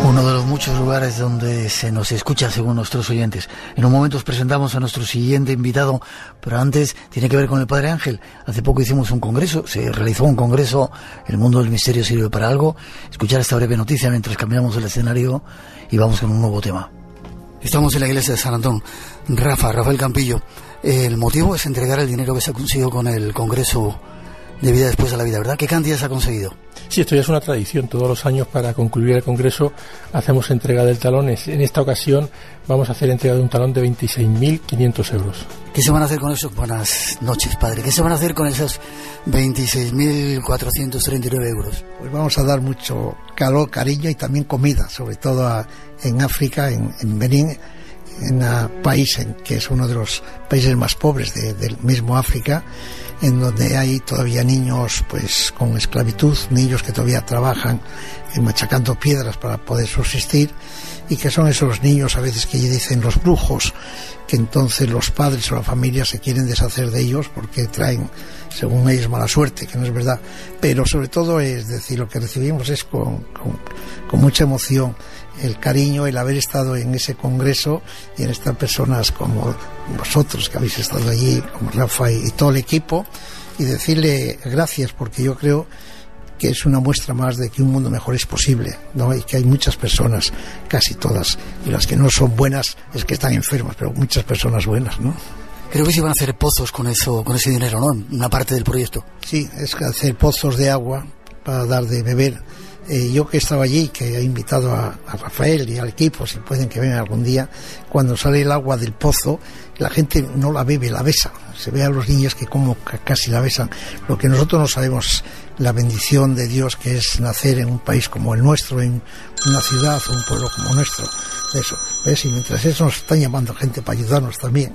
Uno de los muchos lugares donde se nos escucha según nuestros oyentes. En un momento os presentamos a nuestro siguiente invitado, pero antes tiene que ver con el Padre Ángel. Hace poco hicimos un congreso, se realizó un congreso, El mundo del misterio sirve para algo. Escuchar esta breve noticia mientras cambiamos el escenario y vamos con un nuevo tema. Estamos en la iglesia de San Antón. Rafael Campillo, el motivo es entregar el dinero que se ha conseguido con el congreso de vida después de la vida, ¿verdad? ¿Qué cantidad se ha conseguido? Sí, esto ya es una tradición. Todos los años, para concluir el congreso, hacemos entrega del talón. En esta ocasión vamos a hacer entrega de un talón de 26.500 euros. ¿Qué se van a hacer con eso? Buenas noches, padre. ¿Qué se van a hacer con esos 26.439 euros? Pues vamos a dar mucho calor, cariño y también comida, sobre todo en África, en Benín, en un país que es uno de los países más pobres del mismo África, en donde hay todavía niños pues con esclavitud, niños que todavía trabajan machacando piedras para poder subsistir, y que son esos niños a veces que dicen los brujos, que entonces los padres o la familia se quieren deshacer de ellos porque traen, según ellos, mala suerte, que no es verdad. Pero sobre todo, es decir, lo que recibimos es con mucha emoción el cariño, el haber estado en ese congreso y en estas personas como vosotros que habéis estado allí, como Rafa y todo el equipo, y decirle gracias, porque yo creo que es una muestra más de que un mundo mejor es posible, ¿no? Y que hay muchas personas, casi todas, y las que no son buenas es que están enfermas, pero muchas personas buenas, ¿no? Creo que se van a hacer pozos con ese dinero, ¿no? Una parte del proyecto. Sí, es hacer pozos de agua para dar de beber. Yo que estaba allí, que he invitado a Rafael y al equipo, si pueden que vengan algún día, cuando sale el agua del pozo, la gente no la bebe, la besa. Se ve a los niños que como casi la besan. Lo que nosotros no sabemos, la bendición de Dios que es nacer en un país como el nuestro, en una ciudad o un pueblo como nuestro. Eso, ¿ves? Y mientras eso nos están llamando gente para ayudarnos también.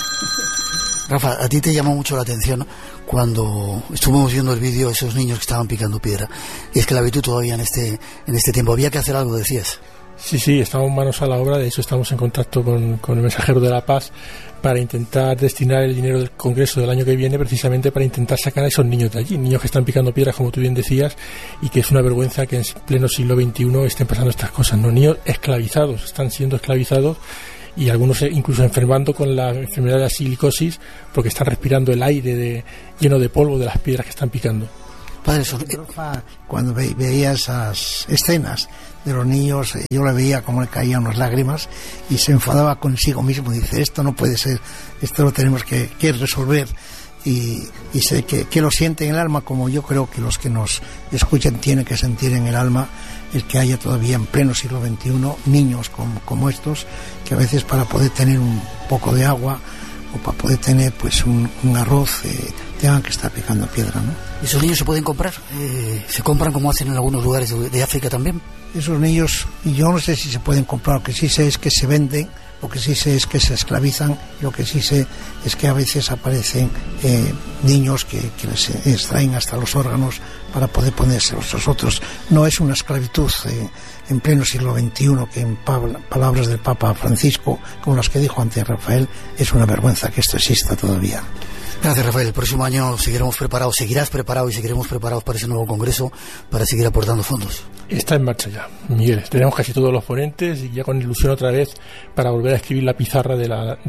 Rafa, a ti te llamó mucho la atención cuando estuvimos viendo el vídeo, esos niños que estaban picando piedra. Y es que la virtud todavía en este tiempo había que hacer algo, decías. Sí, estamos manos a la obra. De hecho, estamos en contacto con el mensajero de la paz para intentar destinar el dinero del congreso del año que viene precisamente para intentar sacar a esos niños de allí, niños que están picando piedras, como tú bien decías, y que es una vergüenza que en pleno siglo XXI estén pasando estas cosas, ¿no? Niños esclavizados, están siendo esclavizados, y algunos incluso enfermando con la enfermedad de la silicosis porque están respirando el aire lleno de polvo de las piedras que están picando. Padre, cuando veía esas escenas de los niños, yo le veía como le caían unas lágrimas y se enfadaba consigo mismo. Dice, esto no puede ser, esto lo tenemos que resolver. Y sé que lo siente en el alma, como yo creo que los que nos escuchan tienen que sentir en el alma el que haya todavía en pleno siglo XXI niños como estos, que a veces para poder tener un poco de agua o para poder tener pues un arroz tengan que estar picando piedra, ¿no? ¿Esos niños se pueden comprar? ¿Se compran como hacen en algunos lugares de África también? Esos niños, yo no sé si se pueden comprar, lo que sí sé es que se venden, lo que sí sé es que se esclavizan, lo que sí sé es que a veces aparecen niños que les extraen hasta los órganos para poder ponérselos. Nosotros no es una esclavitud en pleno siglo XXI, que en palabras del Papa Francisco, como las que dijo antes Rafael, es una vergüenza que esto exista todavía. Gracias, Rafael. El próximo año seguirás preparado y seguiremos preparados para ese nuevo congreso, para seguir aportando fondos. Está en marcha ya, Miguel. Tenemos casi todos los ponentes y ya con ilusión otra vez para volver a escribir la pizarra de la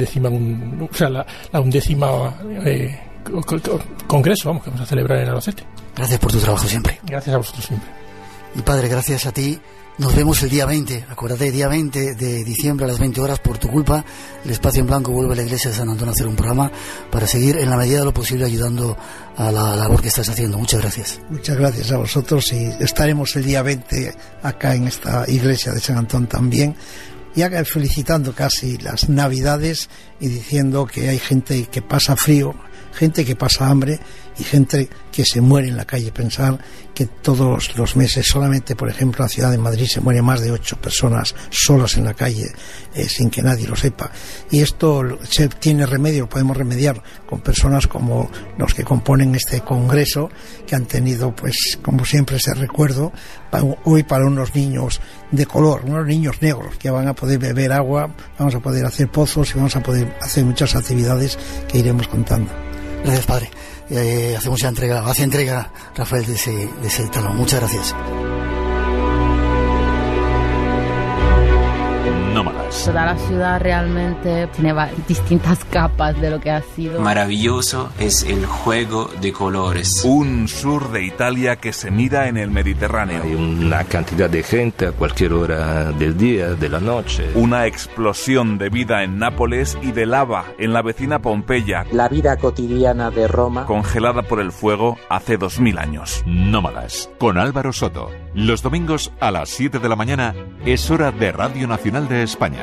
undécima congreso, que vamos a celebrar en Albacete. Gracias por tu trabajo siempre. Gracias a vosotros siempre. Y padre, gracias a ti. Nos vemos el día 20, acuérdate, día 20 de diciembre a las 20 horas, por tu culpa, el Espacio en Blanco vuelve a la iglesia de San Antón a hacer un programa para seguir en la medida de lo posible ayudando a la labor que estás haciendo. Muchas gracias. Muchas gracias a vosotros, y estaremos el día 20 acá en esta iglesia de San Antón también, ya felicitando casi las Navidades y diciendo que hay gente que pasa frío, gente que pasa hambre y gente que se muere en la calle. Pensar que todos los meses, solamente por ejemplo en la ciudad de Madrid, se muere más de 8 personas solas en la calle sin que nadie lo sepa. Y esto se tiene remedio, lo podemos remediar con personas como los que componen este congreso, que han tenido, pues como siempre, ese recuerdo hoy para unos niños de color, unos niños negros que van a poder beber agua, vamos a poder hacer pozos y vamos a poder hacer muchas actividades que iremos contando. Gracias, padre. Hacemos ya entrega Rafael de ese talón. Muchas gracias. Toda la ciudad realmente tiene distintas capas de lo que ha sido. Maravilloso es el juego de colores. Un sur de Italia que se mira en el Mediterráneo. Hay una cantidad de gente a cualquier hora del día, de la noche. Una explosión de vida en Nápoles y de lava en la vecina Pompeya. La vida cotidiana de Roma. Congelada por el fuego hace 2000 años. Nómadas, con Álvaro Soto. Los domingos a las 7 de la mañana es hora de Radio Nacional de España.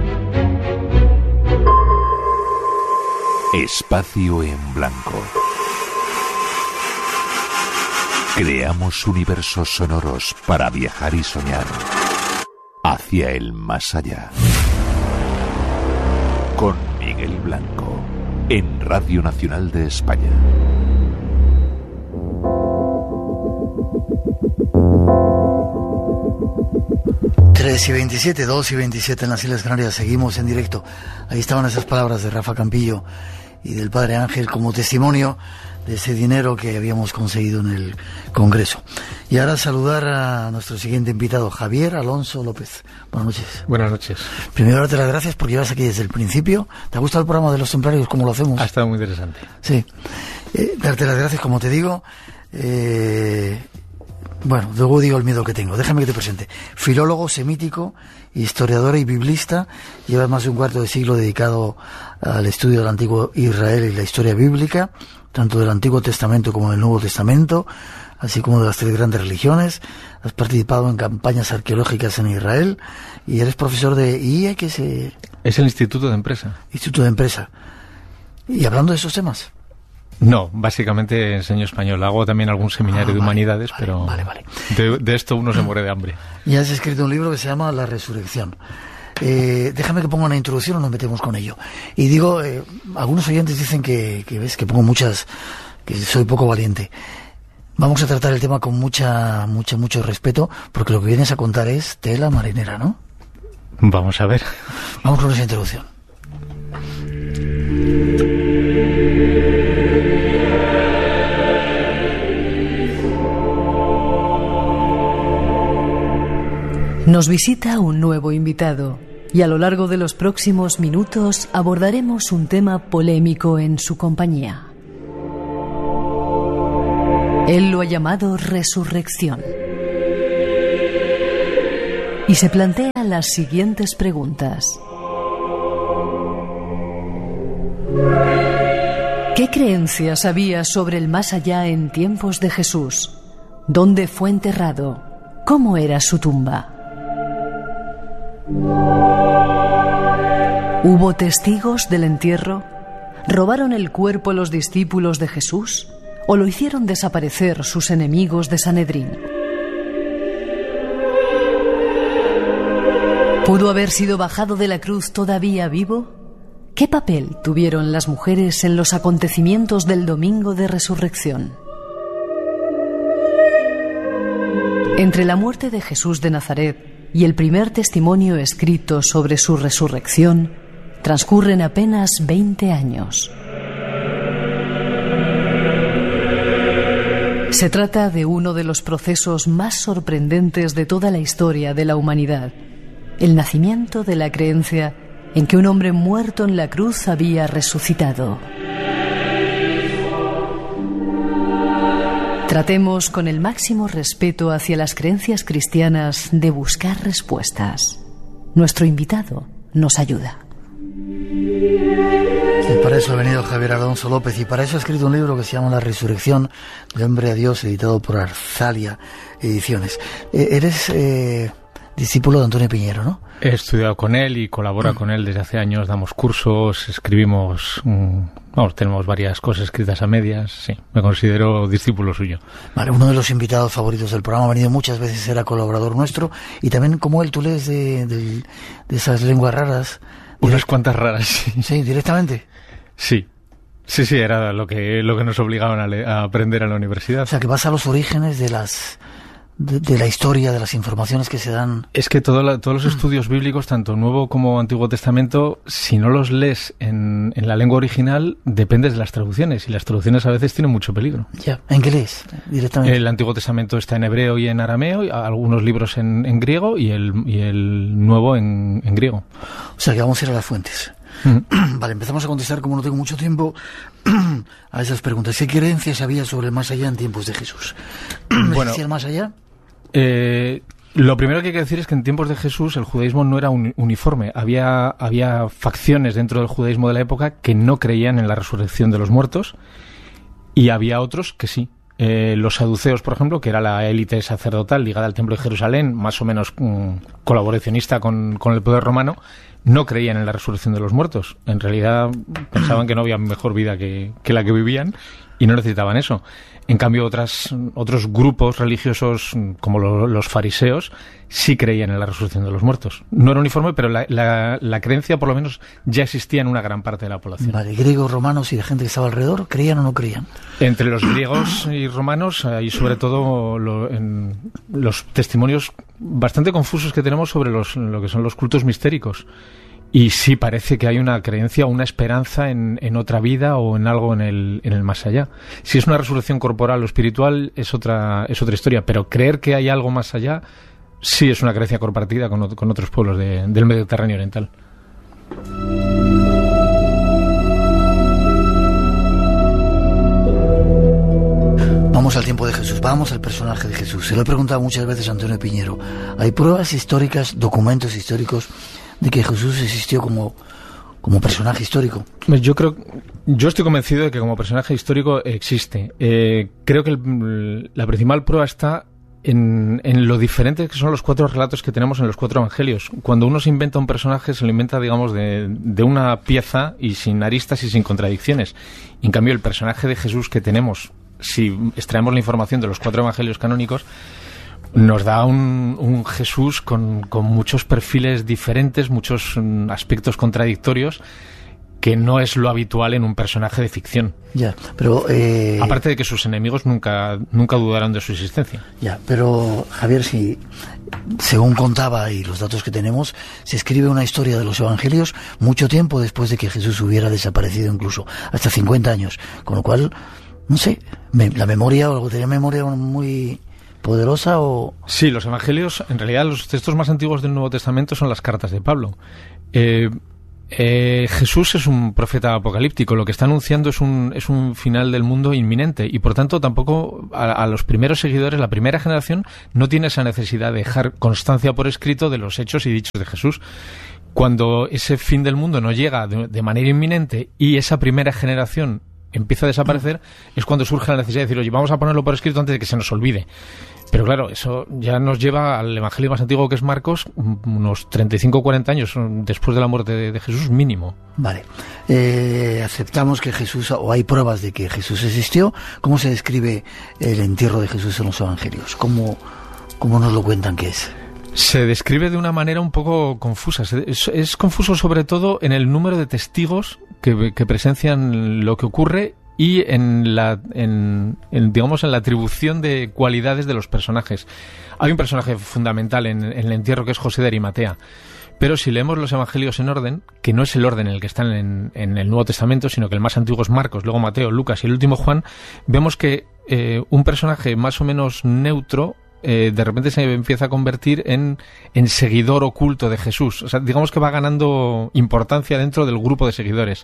Espacio en blanco. Creamos universos sonoros para viajar y soñar hacia el más allá. Con Miguel Blanco, en Radio Nacional de España. Tres y 27, 2 y 27 en las Islas Canarias. Seguimos en directo. Ahí estaban esas palabras de Rafa Campillo y del Padre Ángel como testimonio de ese dinero que habíamos conseguido en el Congreso. Y ahora saludar a nuestro siguiente invitado, Javier Alonso López. Buenas noches. Buenas noches. Primero darte las gracias porque llevas aquí desde el principio. ¿Te ha gustado el programa de los templarios, cómo lo hacemos? Ha estado muy interesante. Sí. Darte las gracias, como te digo. Bueno, luego digo el miedo que tengo. Déjame que te presente. Filólogo semítico, historiador y biblista. Lleva más de un cuarto de siglo dedicado al estudio del antiguo Israel y la historia bíblica, tanto del Antiguo Testamento como del Nuevo Testamento, así como de las tres grandes religiones. Has participado en campañas arqueológicas en Israel y eres profesor de IE, que es el Instituto de Empresa. Instituto de Empresa. Y hablando de esos temas. No, básicamente enseño español. Hago también algún seminario de humanidades, pero vale. De esto uno se muere de hambre. Y has escrito un libro que se llama La Resurrección. Déjame que ponga una introducción o nos metemos con ello. Y digo, algunos oyentes dicen que ves que pongo muchas, que soy poco valiente. Vamos a tratar el tema con mucho respeto, porque lo que vienes a contar es tela marinera, ¿no? Vamos a ver. Vamos con esa introducción. Nos visita un nuevo invitado y a lo largo de los próximos minutos abordaremos un tema polémico en su compañía. Él lo ha llamado resurrección. Y se plantea las siguientes preguntas. ¿Qué creencias había sobre el más allá en tiempos de Jesús? ¿Dónde fue enterrado? ¿Cómo era su tumba? ¿Hubo testigos del entierro? ¿Robaron el cuerpo los discípulos de Jesús? ¿O lo hicieron desaparecer sus enemigos de Sanedrín? ¿Pudo haber sido bajado de la cruz todavía vivo? ¿Qué papel tuvieron las mujeres en los acontecimientos del domingo de resurrección? Entre la muerte de Jesús de Nazaret y el primer testimonio escrito sobre su resurrección, transcurren apenas 20 años. Se trata de uno de los procesos más sorprendentes de toda la historia de la humanidad, el nacimiento de la creencia en que un hombre muerto en la cruz había resucitado. Tratemos con el máximo respeto hacia las creencias cristianas de buscar respuestas. Nuestro invitado nos ayuda. Y para eso ha venido Javier Alonso López, y para eso ha escrito un libro que se llama La Resurrección de Hombre a Dios, editado por Arzalia Ediciones. Eres discípulo de Antonio Piñero, ¿no? He estudiado con él y colaboro con él desde hace años. Damos cursos, escribimos, tenemos varias cosas escritas a medias. Sí, me considero discípulo suyo. Vale, uno de los invitados favoritos del programa, ha venido muchas veces, era colaborador nuestro, y también como él, tú lees de esas lenguas raras. Unas cuantas raras, sí. Sí, directamente. Sí, era lo que nos obligaban a aprender en la universidad. O sea, que vas a los orígenes de de la historia, de las informaciones que se dan. Es que todos los estudios bíblicos, tanto Nuevo como Antiguo Testamento, si no los lees en la lengua original, dependes de las traducciones, y las traducciones a veces tienen mucho peligro. Ya, ¿en qué lees directamente? El Antiguo Testamento está en hebreo y en arameo, y algunos libros en griego, y el Nuevo en griego. O sea que vamos a ir a las fuentes. Vale, empezamos a contestar, como no tengo mucho tiempo, a esas preguntas. ¿Qué creencias había sobre el más allá en tiempos de Jesús? Bueno, ¿El más allá? Lo primero que hay que decir es que en tiempos de Jesús el judaísmo no era uniforme. Había facciones dentro del judaísmo de la época que no creían en la resurrección de los muertos, y había otros que sí. Los saduceos, por ejemplo, que era la élite sacerdotal ligada al templo de Jerusalén, más o menos colaboracionista con el poder romano, no creían en la resurrección de los muertos. En realidad pensaban que no había mejor vida que la que vivían, y no necesitaban eso. En cambio, otros grupos religiosos, como los fariseos, sí creían en la resurrección de los muertos. No era uniforme, pero la creencia, por lo menos, ya existía en una gran parte de la población. Vale, griegos, romanos y de gente que estaba alrededor, ¿creían o no creían? Entre los griegos y romanos hay sobre todo en los testimonios bastante confusos que tenemos sobre lo que son los cultos mistéricos. Y sí parece que hay una creencia, una esperanza en otra vida o en algo en el más allá. Si es una resurrección corporal o espiritual es otra historia, pero creer que hay algo más allá sí es una creencia compartida con otros pueblos del Mediterráneo oriental. Vamos al tiempo de Jesús, vamos al personaje de Jesús. Se lo he preguntado muchas veces a Antonio Piñero. ¿Hay pruebas históricas, documentos históricos de que Jesús existió como personaje histórico? Yo estoy convencido de que como personaje histórico existe. Creo que la principal prueba está en lo diferentes que son los 4 relatos que tenemos en los 4 evangelios. Cuando uno se inventa un personaje, se lo inventa, digamos, de una pieza y sin aristas y sin contradicciones. Y en cambio, el personaje de Jesús que tenemos, si extraemos la información de los 4 evangelios canónicos, nos da un Jesús con muchos perfiles diferentes, muchos aspectos contradictorios, que no es lo habitual en un personaje de ficción. Ya, pero aparte de que sus enemigos nunca dudaron de su existencia. Ya, pero Javier, si según contaba y los datos que tenemos, se escribe una historia de los evangelios mucho tiempo después de que Jesús hubiera desaparecido, incluso hasta 50 años, con lo cual, no sé, la memoria, o tenía memoria muy poderosa o... Sí, los evangelios, en realidad los textos más antiguos del Nuevo Testamento son las cartas de Pablo. Jesús es un profeta apocalíptico, lo que está anunciando es un final del mundo inminente, y por tanto tampoco a los primeros seguidores, la primera generación, no tiene esa necesidad de dejar constancia por escrito de los hechos y dichos de Jesús. Cuando ese fin del mundo no llega de manera inminente y esa primera generación empieza a desaparecer, es cuando surge la necesidad de decir, oye, vamos a ponerlo por escrito antes de que se nos olvide. Pero claro, eso ya nos lleva al evangelio más antiguo, que es Marcos, unos 35 o 40 años después de la muerte de Jesús, mínimo. Vale. Aceptamos que Jesús, o hay pruebas de que Jesús existió. ¿Cómo se describe el entierro de Jesús en los evangelios? ¿Cómo nos lo cuentan que es? Se describe de una manera un poco confusa. Es confuso sobre todo en el número de testigos que presencian lo que ocurre, y en la atribución de cualidades de los personajes. Hay un personaje fundamental en el entierro, que es José de Arimatea. Pero si leemos los evangelios en orden, que no es el orden en el que están en el Nuevo Testamento, sino que el más antiguo es Marcos, luego Mateo, Lucas y el último Juan, vemos que un personaje más o menos neutro de repente se empieza a convertir en seguidor oculto de Jesús. O sea, digamos que va ganando importancia dentro del grupo de seguidores.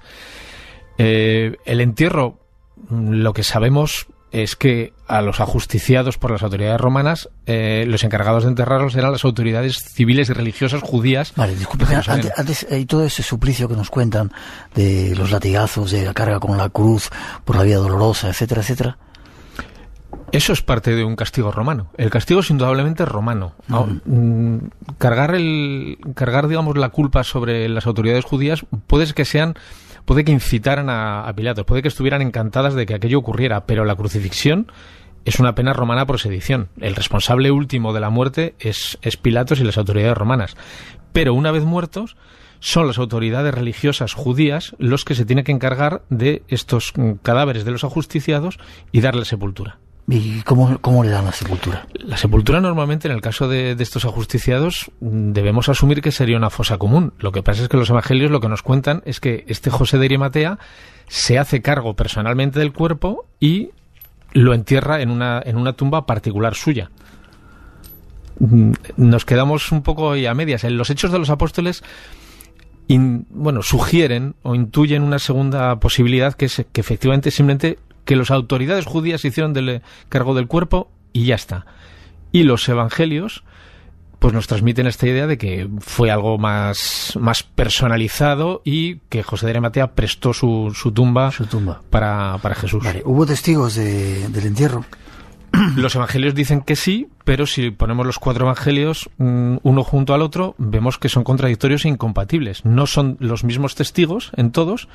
El entierro, lo que sabemos es que a los ajusticiados por las autoridades romanas, los encargados de enterrarlos eran las autoridades civiles y religiosas judías. Vale, disculpe, antes hay todo ese suplicio que nos cuentan de los latigazos, de la carga con la cruz por la vía dolorosa, etcétera, etcétera. Eso es parte de un castigo romano. El castigo es indudablemente romano. Cargar digamos la culpa sobre las autoridades judías puede que incitaran a Pilatos, puede que estuvieran encantadas de que aquello ocurriera, pero la crucifixión es una pena romana por sedición. El responsable último de la muerte es Pilatos y las autoridades romanas. Pero una vez muertos, son las autoridades religiosas judías los que se tienen que encargar de estos cadáveres de los ajusticiados y darle sepultura. ¿Y cómo le dan la sepultura? La sepultura normalmente, en el caso de estos ajusticiados, debemos asumir que sería una fosa común. Lo que pasa es que los evangelios lo que nos cuentan es que este José de Arimatea se hace cargo personalmente del cuerpo y lo entierra en una tumba particular suya. Nos quedamos un poco ahí a medias. En los Hechos de los Apóstoles sugieren o intuyen una segunda posibilidad, que es que efectivamente simplemente que las autoridades judías se hicieron del cargo del cuerpo y ya está. Y los evangelios pues nos transmiten esta idea de que fue algo más personalizado y que José de Arimatea prestó su tumba para Jesús. Vale. ¿Hubo testigos del entierro? Los evangelios dicen que sí, pero si ponemos los 4 evangelios uno junto al otro, vemos que son contradictorios e incompatibles. No son los mismos testigos en todos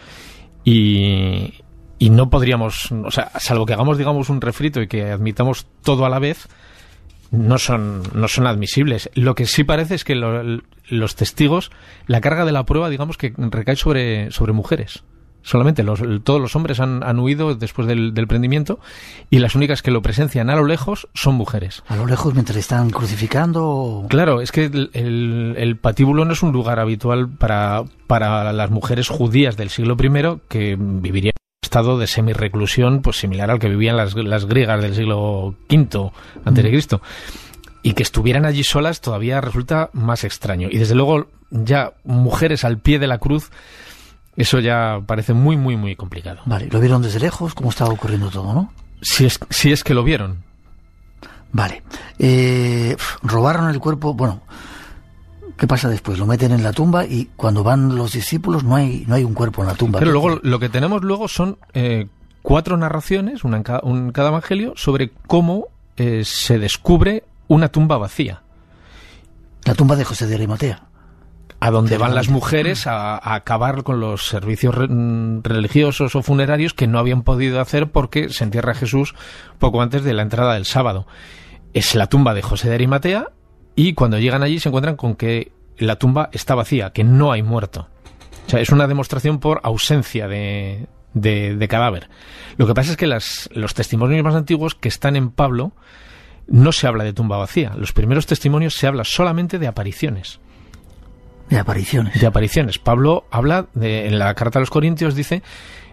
y no podríamos, o sea, salvo que hagamos, digamos, un refrito y que admitamos todo a la vez, no son admisibles. Lo que sí parece es que los testigos, la carga de la prueba, digamos, que recae sobre mujeres. Solamente todos los hombres han huido después del prendimiento y las únicas que lo presencian a lo lejos son mujeres. ¿A lo lejos mientras están crucificando? Claro, es que el patíbulo no es un lugar habitual para las mujeres judías del siglo I que vivirían en un estado de semi-reclusión, pues similar al que vivían las griegas del siglo V antes de Cristo. Y que estuvieran allí solas todavía resulta más extraño. Y desde luego ya mujeres al pie de la cruz, eso ya parece muy, muy, muy complicado. Vale, ¿lo vieron desde lejos? ¿Cómo estaba ocurriendo todo, no? Si es que lo vieron. Vale. Robaron el cuerpo, bueno, ¿qué pasa después? Lo meten en la tumba y cuando van los discípulos no hay un cuerpo en la tumba. Pero luego lo que tenemos luego son 4 narraciones, una en cada evangelio, sobre cómo se descubre una tumba vacía. La tumba de José de Arimatea. A donde van las mujeres a acabar con los servicios religiosos o funerarios que no habían podido hacer porque se entierra a Jesús poco antes de la entrada del sábado. Es la tumba de José de Arimatea y cuando llegan allí se encuentran con que la tumba está vacía, que no hay muerto. O sea, es una demostración por ausencia de cadáver. Lo que pasa es que los testimonios más antiguos que están en Pablo no se habla de tumba vacía. Los primeros testimonios se habla solamente de apariciones. De apariciones. De apariciones. Pablo habla, en la carta a los Corintios dice,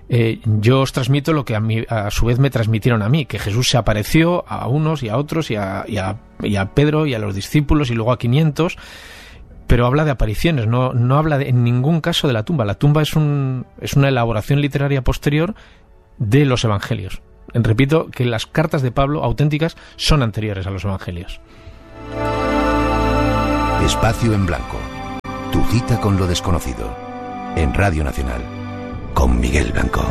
yo os transmito lo que a su vez me transmitieron a mí, que Jesús se apareció a unos y a otros y a Pedro y a los discípulos y luego a 500, pero habla de apariciones, no habla en ningún caso de la tumba. La tumba es una elaboración literaria posterior de los evangelios. Repito que las cartas de Pablo auténticas son anteriores a los evangelios. Espacio en Blanco. Tu cita con lo desconocido. En Radio Nacional. Con Miguel Blanco.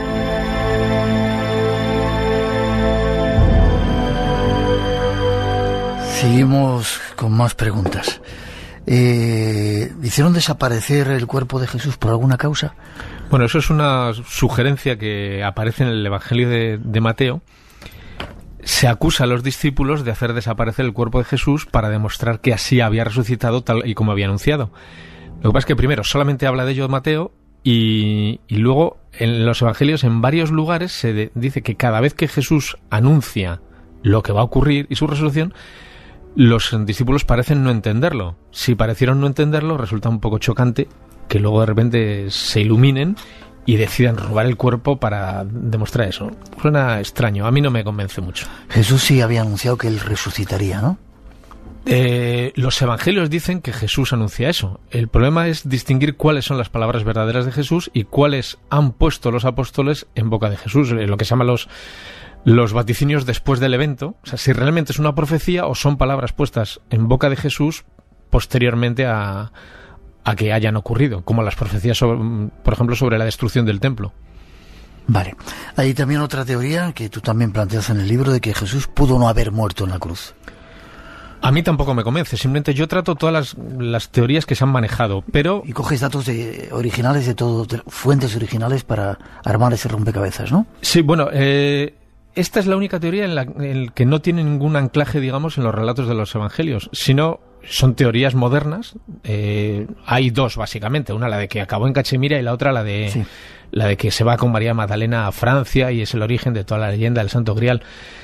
Seguimos con más preguntas. ¿Hicieron desaparecer el cuerpo de Jesús por alguna causa? Bueno, eso es una sugerencia que aparece en el Evangelio de Mateo. Se acusa a los discípulos de hacer desaparecer el cuerpo de Jesús para demostrar que así había resucitado tal y como había anunciado. Lo que pasa es que primero solamente habla de ello Mateo y luego en los evangelios en varios lugares se dice que cada vez que Jesús anuncia lo que va a ocurrir y su resurrección, los discípulos parecen no entenderlo. Si parecieron no entenderlo, resulta un poco chocante que luego de repente se iluminen y decidan robar el cuerpo para demostrar eso. Suena extraño, a mí no me convence mucho. Jesús sí había anunciado que él resucitaría, ¿no? Los evangelios dicen que Jesús anuncia eso. El problema es distinguir cuáles son las palabras verdaderas de Jesús y cuáles han puesto los apóstoles en boca de Jesús, lo que se llama los vaticinios después del evento. O sea, si realmente es una profecía o son palabras puestas en boca de Jesús posteriormente a que hayan ocurrido, como las profecías, por ejemplo, sobre la destrucción del templo. Vale. Hay también otra teoría que tú también planteas en el libro de que Jesús pudo no haber muerto en la cruz. A mí tampoco me convence, simplemente yo trato todas las teorías que se han manejado, pero... Y coges datos originales de todo, fuentes originales para armar ese rompecabezas, ¿no? Sí, bueno, esta es la única teoría en la que no tiene ningún anclaje, digamos, en los relatos de los evangelios, sino son teorías modernas. Hay dos, básicamente, una la de que acabó en Cachemira y la otra la de que se va con María Magdalena a Francia y es el origen de toda la leyenda del Santo Grial.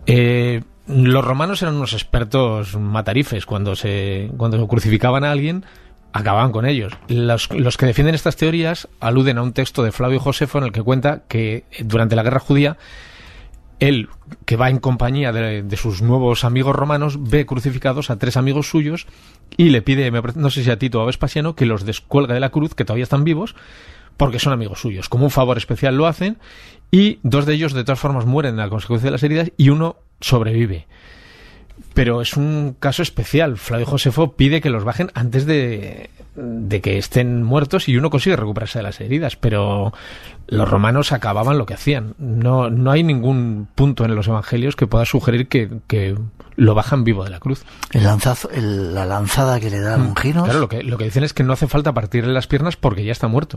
Los romanos eran unos expertos matarifes. Cuando crucificaban a alguien, acababan con ellos. Los que defienden estas teorías aluden a un texto de Flavio Josefo en el que cuenta que durante la guerra judía, él, que va en compañía de sus nuevos amigos romanos, ve crucificados a 3 amigos suyos y le pide, no sé si a Tito o a Vespasiano, que los descuelgue de la cruz, que todavía están vivos, porque son amigos suyos. Como un favor especial lo hacen, y 2 de ellos de todas formas mueren a consecuencia de las heridas y uno sobrevive. Pero es un caso especial. Flavio Josefo pide que los bajen antes de que estén muertos y uno consigue recuperarse de las heridas, pero los romanos acababan lo que hacían. No hay ningún punto en los evangelios que pueda sugerir que lo bajan vivo de la cruz. La lanzada que le da a Longinos. Claro, lo que dicen es que no hace falta partirle las piernas porque ya está muerto.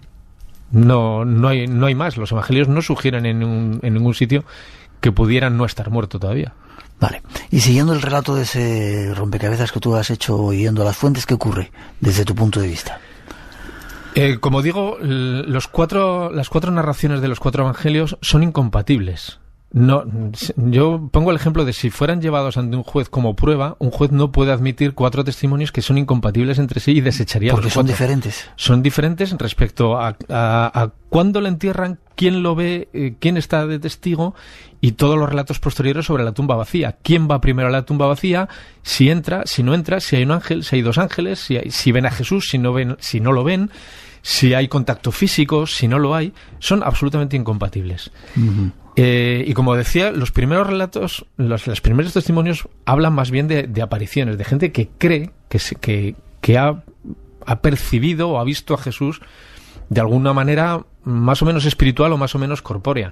No hay más. Los evangelios no sugieren en ningún sitio que pudieran no estar muerto todavía. Vale. Y siguiendo el relato de ese rompecabezas que tú has hecho yendo a las fuentes, ¿qué ocurre desde tu punto de vista? Como digo, las 4 narraciones de los 4 evangelios son incompatibles. Yo pongo el ejemplo de si fueran llevados ante un juez como prueba, un juez no puede admitir 4 testimonios que son incompatibles entre sí y desecharía porque los 4. Son diferentes. Son diferentes respecto a cuándo lo entierran, quién lo ve, quién está de testigo y todos los relatos posteriores sobre la tumba vacía. ¿Quién va primero a la tumba vacía? Si entra, si no entra, si hay un ángel, si hay 2 ángeles, si ven a Jesús, si no lo ven, si hay contacto físico, si no lo hay. Son absolutamente incompatibles. Uh-huh. Y como decía, los primeros relatos, los primeros testimonios hablan más bien de apariciones, de gente que cree que ha percibido o ha visto a Jesús de alguna manera más o menos espiritual o más o menos corpórea.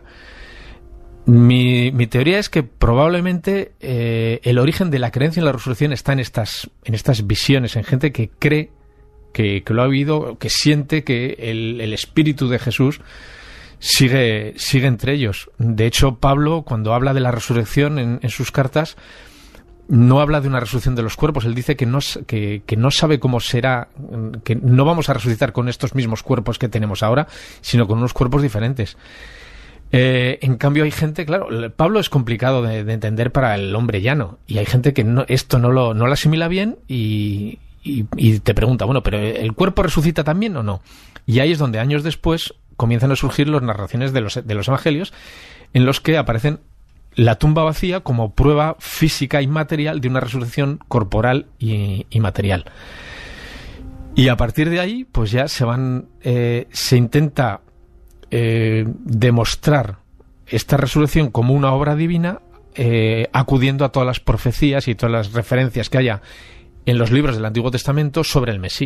Mi teoría es que probablemente el origen de la creencia en la resurrección está en estas visiones, en gente que cree que lo ha vivido, que siente que el espíritu de Jesús sigue entre ellos. De hecho, Pablo, cuando habla de la resurrección en sus cartas, no habla de una resurrección de los cuerpos. Él dice que no sabe cómo será, que no vamos a resucitar con estos mismos cuerpos que tenemos ahora, sino con unos cuerpos diferentes. En cambio hay gente, claro, Pablo es complicado de entender para el hombre llano, y hay gente que esto no lo asimila bien y te pregunta, bueno, pero ¿el cuerpo resucita también o no? Y ahí es donde años después comienzan a surgir las narraciones de los evangelios, en los que aparecen la tumba vacía como prueba física y material de una resurrección corporal y material. Y a partir de ahí, pues ya se intenta demostrar esta resurrección como una obra divina, acudiendo a todas las profecías y todas las referencias que haya en los libros del Antiguo Testamento sobre el Mesías.